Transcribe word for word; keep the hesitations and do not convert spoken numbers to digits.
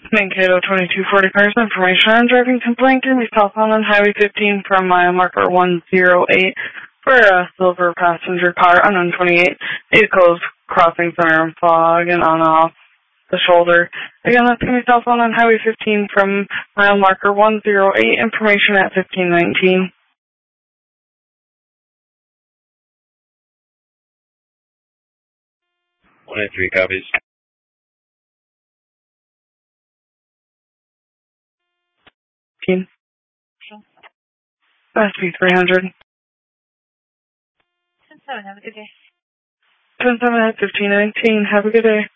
Mankato twenty-two forty cars, information on driving complaint. Can be southbound on Highway fifteen from mile marker one oh eight for a silver passenger car on one twenty-eight. Vehicles crossing center and fog and on and off the shoulder. Again, that's going to be southbound on Highway fifteen from mile marker one oh eight. Information at fifteen nineteen. one oh three copies. S P three hundred. ten seven, have a good day. ten seven at fifteen nineteen. Have a good day.